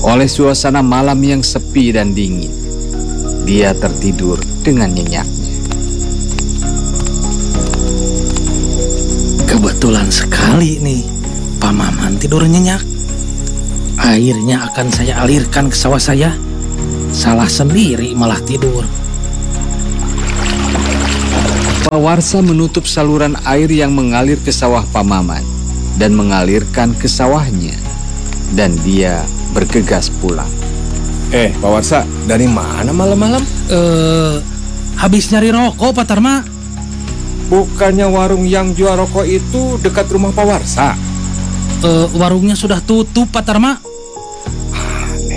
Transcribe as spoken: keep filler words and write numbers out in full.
oleh suasana malam yang sepi dan dingin. Dia tertidur dengan nyenyaknya. Kebetulan sekali nih, Pak Maman tidur nyenyak. Airnya akan saya alirkan ke sawah saya. Salah sendiri malah tidur. Pak Warsa menutup saluran air yang mengalir ke sawah Pak Maman dan mengalirkan ke sawahnya. Dan dia bergegas pulang. Eh, Pak Warsa, dari mana malam-malam? Eh, habis nyari rokok, Pak Tarma. Bukannya warung yang jual rokok itu dekat rumah Pak Warsa? Eh, warungnya sudah tutup, Pak Tarma.